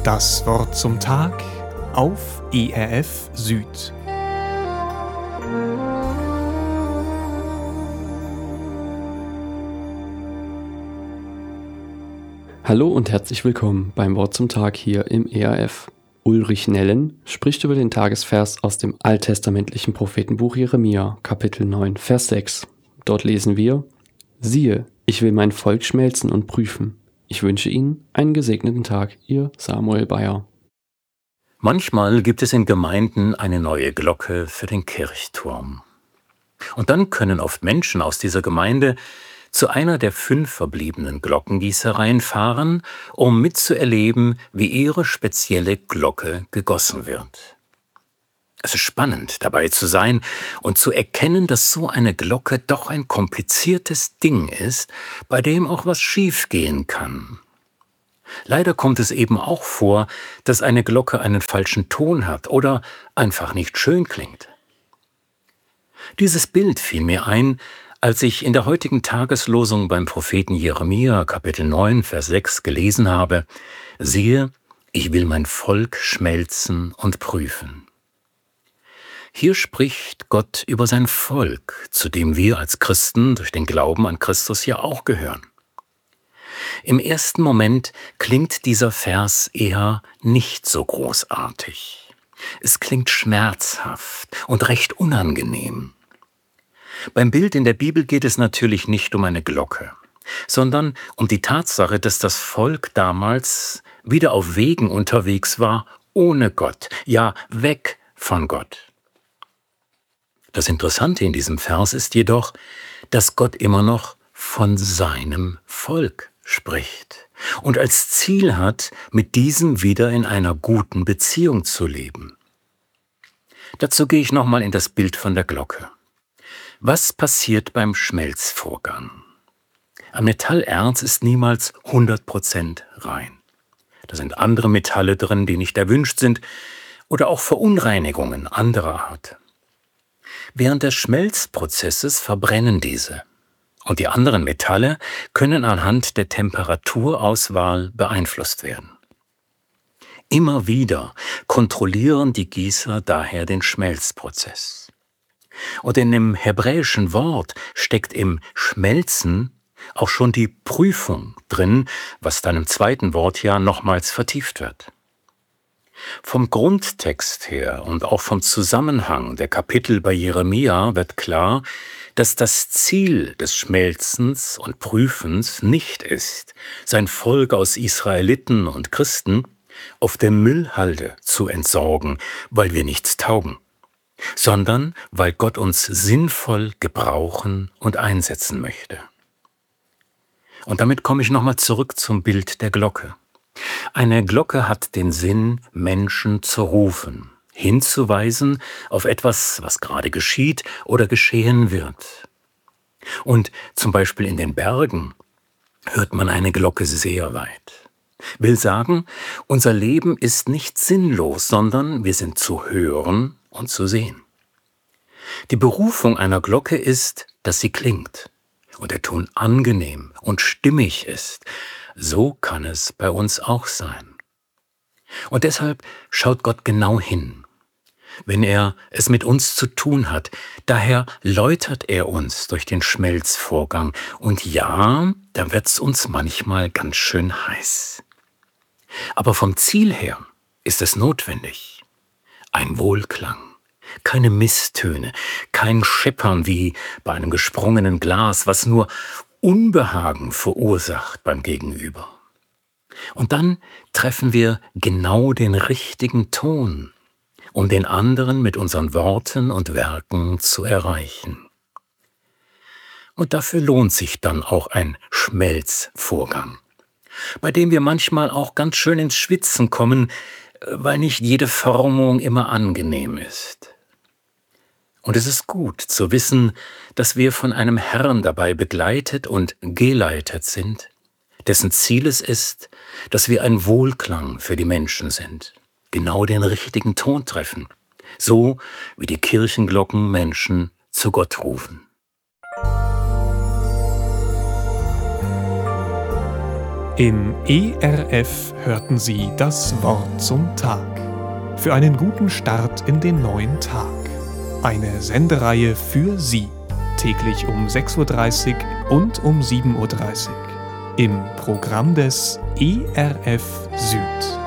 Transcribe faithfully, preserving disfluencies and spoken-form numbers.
Das Wort zum Tag auf E R F Süd. Hallo und herzlich willkommen beim Wort zum Tag hier im E R F. Ulrich Nellen spricht über den Tagesvers aus dem alttestamentlichen Prophetenbuch Jeremia, Kapitel neun, Vers sechs. Dort lesen wir: Siehe, ich will mein Volk schmelzen und prüfen. Ich wünsche Ihnen einen gesegneten Tag, Ihr Samuel Bayer. Manchmal gibt es in Gemeinden eine neue Glocke für den Kirchturm. Und dann können oft Menschen aus dieser Gemeinde zu einer der fünf verbliebenen Glockengießereien fahren, um mitzuerleben, wie ihre spezielle Glocke gegossen wird. Es ist spannend, dabei zu sein und zu erkennen, dass so eine Glocke doch ein kompliziertes Ding ist, bei dem auch was schiefgehen kann. Leider kommt es eben auch vor, dass eine Glocke einen falschen Ton hat oder einfach nicht schön klingt. Dieses Bild fiel mir ein, als ich in der heutigen Tageslosung beim Propheten Jeremia, Kapitel neun, Vers sechs gelesen habe: Siehe, ich will mein Volk schmelzen und prüfen. Hier spricht Gott über sein Volk, zu dem wir als Christen durch den Glauben an Christus ja auch gehören. Im ersten Moment klingt dieser Vers eher nicht so großartig. Es klingt schmerzhaft und recht unangenehm. Beim Bild in der Bibel geht es natürlich nicht um eine Glocke, sondern um die Tatsache, dass das Volk damals wieder auf Wegen unterwegs war, ohne Gott, ja weg von Gott. Das Interessante in diesem Vers ist jedoch, dass Gott immer noch von seinem Volk spricht und als Ziel hat, mit diesem wieder in einer guten Beziehung zu leben. Dazu gehe ich nochmal in das Bild von der Glocke. Was passiert beim Schmelzvorgang? Ein Metallerz ist niemals hundert Prozent rein. Da sind andere Metalle drin, die nicht erwünscht sind, oder auch Verunreinigungen anderer Art. Während des Schmelzprozesses verbrennen diese. Und die anderen Metalle können anhand der Temperaturauswahl beeinflusst werden. Immer wieder kontrollieren die Gießer daher den Schmelzprozess. Und in dem hebräischen Wort steckt im Schmelzen auch schon die Prüfung drin, was dann im zweiten Wort ja nochmals vertieft wird. Vom Grundtext her und auch vom Zusammenhang der Kapitel bei Jeremia wird klar, dass das Ziel des Schmelzens und Prüfens nicht ist, sein Volk aus Israeliten und Christen auf der Müllhalde zu entsorgen, weil wir nichts taugen, sondern weil Gott uns sinnvoll gebrauchen und einsetzen möchte. Und damit komme ich nochmal zurück zum Bild der Glocke. Eine Glocke hat den Sinn, Menschen zu rufen, hinzuweisen auf etwas, was gerade geschieht oder geschehen wird. Und zum Beispiel in den Bergen hört man eine Glocke sehr weit. Will sagen, unser Leben ist nicht sinnlos, sondern wir sind zu hören und zu sehen. Die Berufung einer Glocke ist, dass sie klingt und der Ton angenehm und stimmig ist. So kann es bei uns auch sein. Und deshalb schaut Gott genau hin, wenn er es mit uns zu tun hat. Daher läutert er uns durch den Schmelzvorgang. Und ja, da wird's uns manchmal ganz schön heiß. Aber vom Ziel her ist es notwendig. Ein Wohlklang, keine Misstöne, kein Scheppern wie bei einem gesprungenen Glas, was nur Unbehagen verursacht beim Gegenüber. Und dann treffen wir genau den richtigen Ton, um den anderen mit unseren Worten und Werken zu erreichen. Und dafür lohnt sich dann auch ein Schmelzvorgang, bei dem wir manchmal auch ganz schön ins Schwitzen kommen, weil nicht jede Formung immer angenehm ist. Und es ist gut zu wissen, dass wir von einem Herrn dabei begleitet und geleitet sind, dessen Ziel es ist, dass wir ein Wohlklang für die Menschen sind, genau den richtigen Ton treffen, so wie die Kirchenglocken Menschen zu Gott rufen. Im E R F hörten Sie das Wort zum Tag. Für einen guten Start in den neuen Tag. Eine Sendereihe für Sie. Täglich um sechs Uhr dreißig und um sieben Uhr dreißig. Im Programm des E R F Süd.